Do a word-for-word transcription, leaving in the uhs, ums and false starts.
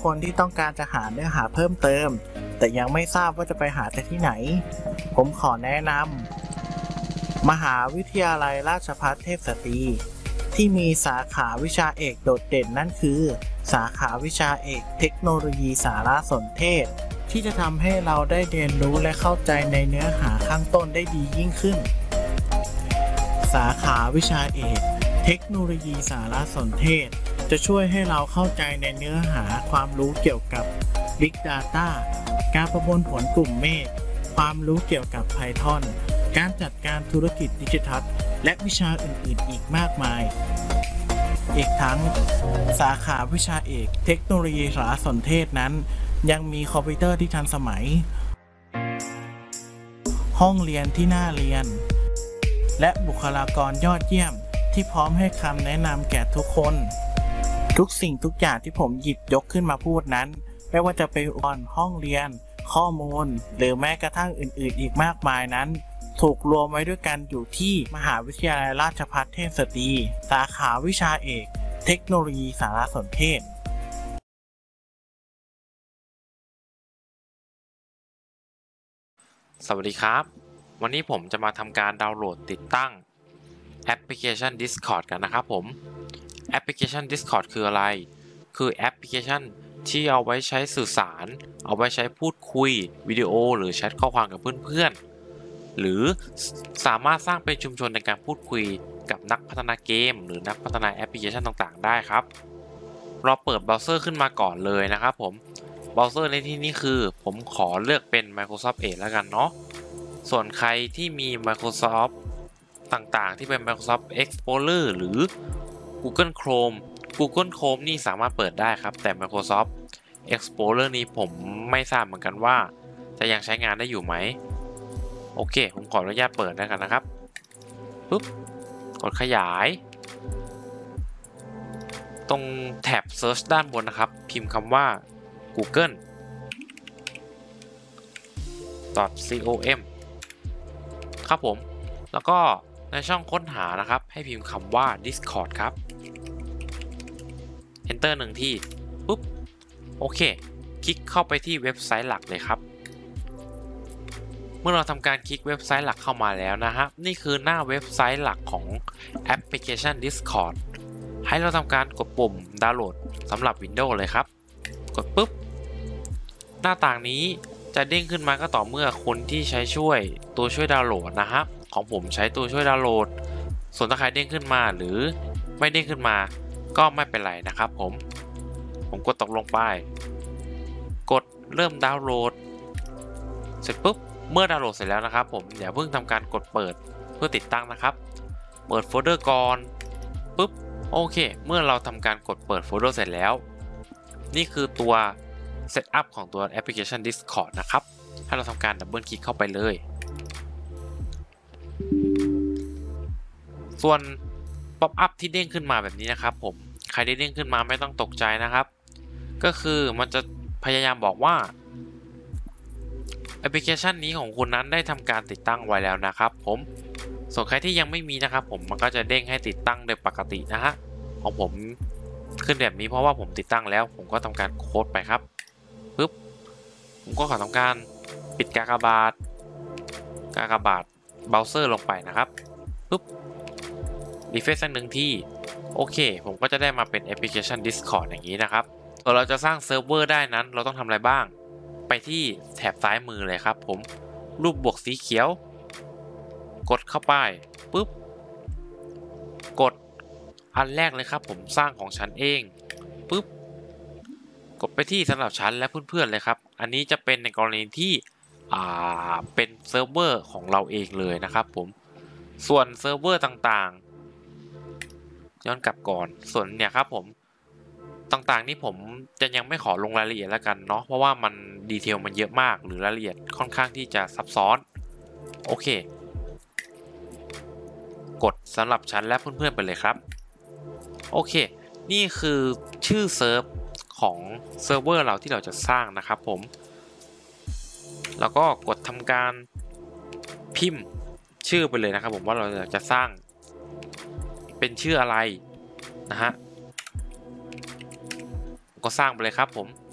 คนที่ต้องการจะหาเนื้อหาเพิ่มเติมแต่ยังไม่ทราบว่าจะไปหาจากที่ไหนผมขอแนะนำมหาวิทยาลัยราชภัฏเทพสตรีที่มีสาขาวิชาเอกโดดเด่นนั่นคือสาขาวิชาเอกเทคโนโลยีสารสนเทศที่จะทำให้เราได้เรียนรู้และเข้าใจในเนื้อหาข้างต้นได้ดียิ่งขึ้นสาขาวิชาเอกเทคโนโลยีสารสนเทศจะช่วยให้เราเข้าใจในเนื้อหาความรู้เกี่ยวกับ Big Data การประมวลผลกลุ่มเมฆความรู้เกี่ยวกับ Python การจัดการธุรกิจดิจิทัลและวิชาอื่นๆอีกมากมายอีกทั้งสาขาวิชาเอกเทคโนโลยีสารสนเทศนั้นยังมีคอมพิวเตอร์ที่ทันสมัยห้องเรียนที่น่าเรียนและบุคลากรยอดเยี่ยมที่พร้อมให้คำแนะนำแก่ทุกคนทุกสิ่งทุกอย่างที่ผมหยิบยกขึ้นมาพูดนั้นไม่ว่าจะเป็นห้องเรียนข้อมูลหรือแม้กระทั่งอื่นๆอีกมากมายนั้นถูกรวมไว้ด้วยกันอยู่ที่มหาวิทยาลัยราชภัฏเทพสตรีสาขาวิชาเอกเทคโนโลยีสารสนเทศสวัสดีครับวันนี้ผมจะมาทำการดาวน์โหลดติดตั้งแอปพลิเคชัน Discord กันนะครับผมแอปพลิเคชัน Discord คืออะไรคือแอปพลิเคชันที่เอาไว้ใช้สื่อสารเอาไว้ใช้พูดคุยวิดีโอหรือแชทข้อความกับเพื่อนๆหรือสามารถสร้างเป็นชุมชนในการพูดคุยกับนักพัฒนาเกมหรือนักพัฒนาแอปพลิเคชันต่างๆได้ครับเราเปิดเบราว์เซอร์ขึ้นมาก่อนเลยนะครับผมเบราว์เซอร์ในที่นี้คือผมขอเลือกเป็น Microsoft Edge แล้วกันเนาะส่วนใครที่มี Microsoft ต่างๆที่เป็น Microsoft Explorer หรือ Google Chrome Google Chrome นี่สามารถเปิดได้ครับแต่ Microsoft Explorer นี้ผมไม่ทราบเหมือนกันว่าจะยังใช้งานได้อยู่ไหมโอเคผมขออนุญาตเปิดแล้วกันนะครับปุ๊บกดขยายตรงแท็บ Search ด้านบนนะครับพิมพ์คำว่า google .com ครับผมแล้วก็ในช่องค้นหานะครับให้พิมพ์คำว่า Discord ครับ Enter หนึ่งที่ปุ๊บโอเคคลิกเข้าไปที่เว็บไซต์หลักเลยครับเมื่อเราทำการคลิกเว็บไซต์หลักเข้ามาแล้วนะฮะนี่คือหน้าเว็บไซต์หลักของแอปพลิเคชัน Discord ให้เราทำการกดปุ่มดาวน์โหลดสำหรับ Windows เลยครับกดปุ๊บหน้าต่างนี้จะเด้งขึ้นมาก็ต่อเมื่อคนที่ใช้ช่วยตัวช่วยดาวน์โหลดนะครับของผมใช้ตัวช่วยดาวน์โหลดส่วนถ้าใครเด้งขึ้นมาหรือไม่เด้งขึ้นมาก็ไม่เป็นไรนะครับผมผมกดตกลงไปกดเริ่มดาวน์โหลดเสร็จปุ๊บเมื่อดาวน์โหลดเสร็จแล้วนะครับผมอย่าเพิ่งทำการกดเปิดเพื่อติดตั้งนะครับเปิดโฟลเดอร์ก่อนปุ๊บโอเคเมื่อเราทำการกดเปิดโฟลเดอร์เสร็จแล้วนี่คือตัวเซตอัพของตัวแอปพลิเคชัน Discord นะครับให้เราทำการดับเบิลคลิกเข้าไปเลยส่วนป๊อปอัพที่เด้งขึ้นมาแบบนี้นะครับผมใครได้เด้งขึ้นมาไม่ต้องตกใจนะครับก็คือมันจะพยายามบอกว่าแอปพลิเคชันนี้ของคุณนั้นได้ทำการติดตั้งไว้แล้วนะครับผมส่วนใครที่ยังไม่มีนะครับผมมันก็จะเด้งให้ติดตั้งโดยปกตินะฮะของผมขึ้นแบบนี้เพราะว่าผมติดตั้งแล้วผมก็ทำการโค้ดไปครับปึ๊บผมก็ขอทำการปิดกากบาทกากบาทเบราว์เซอร์ลงไปนะครับปึ๊บรีเฟรชสักหนึ่งที่โอเคผมก็จะได้มาเป็นแอปพลิเคชัน Discord อย่างนี้นะครับส่วนเราจะสร้างเซิร์ฟเวอร์ได้นั้นเราต้องทำอะไรบ้างไปที่แถบซ้ายมือเลยครับผมรูปบวกสีเขียวกดเข้าไปปึ๊บกดอันแรกเลยครับผมสร้างของฉันเองปึ๊บกดไปที่สำหรับฉันและเพื่อนๆเลยครับอันนี้จะเป็นในกรณีที่อ่าเป็นเซิร์ฟเวอร์ของเราเองเลยนะครับผมส่วนเซิร์ฟเวอร์ต่างๆย้อนกลับก่อนส่วนเนี่ยครับผมต่างๆนี่ผมจะยังไม่ขอลงรายละเอียดแล้วกันเนาะเพราะว่ามันดีเทลมันเยอะมากหรือรายละเอียดค่อนข้างที่จะซับซ้อนโอเคกดสำหรับฉันและเพื่อนๆไปเลยครับโอเคนี่คือชื่อเซิร์ฟของเซิร์ฟเวอร์เราที่เราจะสร้างนะครับผมแล้วก็กดทำการพิมพ์ชื่อไปเลยนะครับผมว่าเราจะสร้างเป็นชื่ออะไรนะฮะก็สร้างไปเลยครับผม